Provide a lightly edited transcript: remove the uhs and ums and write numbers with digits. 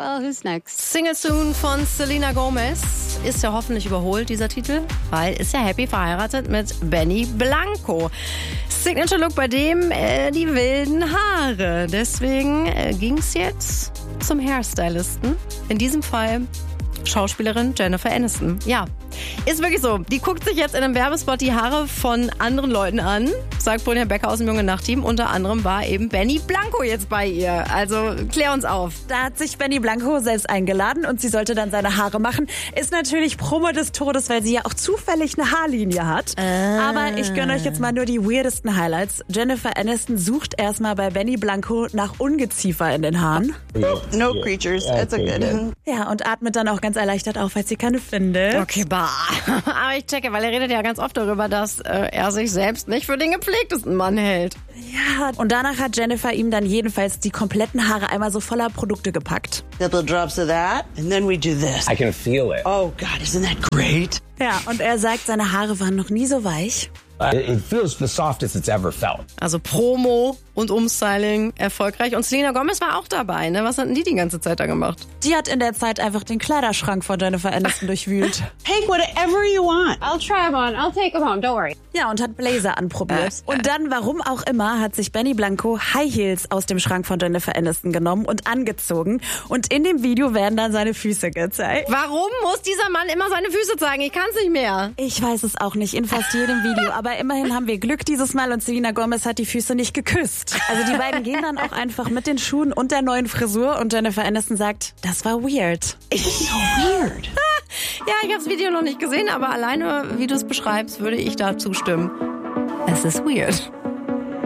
well, who's next? Single Soon von Selena Gomez ist ja hoffentlich überholt, dieser Titel, weil ist ja happy verheiratet mit Benny Blanco. Signature Look bei dem, die wilden Haare. Deswegen ging's jetzt zum Hairstylisten. In diesem Fall Schauspielerin Jennifer Aniston. Ja, ist wirklich so. Die guckt sich jetzt in einem Werbespot die Haare von anderen Leuten an, sagt Brynja Becker aus dem Junge Nacht-Team. Unter anderem war eben Benny Blanco jetzt bei ihr. Also klär uns auf. Da hat sich Benny Blanco selbst eingeladen und sie sollte dann seine Haare machen. Ist natürlich Promo des Todes, weil sie ja auch zufällig eine Haarlinie hat. Aber ich gönne euch jetzt mal nur die weirdesten Highlights. Jennifer Aniston sucht erstmal bei Benny Blanco nach Ungeziefer in den Haaren. No creatures. That's a good. Ja, und atmet dann auch ganz erleichtert auf, als sie keine findet. Okay, bah. Aber ich checke, weil er redet ja ganz oft darüber, dass er sich selbst nicht für den gepflegtesten Mann hält. Ja, und danach hat Jennifer ihm dann jedenfalls die kompletten Haare einmal so voller Produkte gepackt. Couple drops of that, and then we do this. I can feel it. Oh God, isn't that great? Ja, und er sagt, seine Haare waren noch nie so weich. It feels the softest it's ever felt. Also Promo und Umstyling erfolgreich. Und Selena Gomez war auch dabei, ne? Was hatten die ganze Zeit da gemacht? Die hat in der Zeit einfach den Kleiderschrank von Jennifer Aniston durchwühlt. Take whatever you want. I'll try them on. I'll take them home. Don't worry. Ja, und hat Blazer anprobiert. Und dann, warum auch immer, hat sich Benny Blanco High Heels aus dem Schrank von Jennifer Aniston genommen und angezogen. Und in dem Video werden dann seine Füße gezeigt. Warum muss dieser Mann immer seine Füße zeigen? Ich kann's nicht mehr. Ich weiß es auch nicht, in fast jedem Video. Aber immerhin haben wir Glück dieses Mal und Selena Gomez hat die Füße nicht geküsst. Also die beiden gehen dann auch einfach mit den Schuhen und der neuen Frisur und Jennifer Aniston sagt, das war weird. It's so weird. Ja, ich habe das Video noch nicht gesehen, aber alleine, wie du es beschreibst, würde ich da zustimmen. Es ist weird.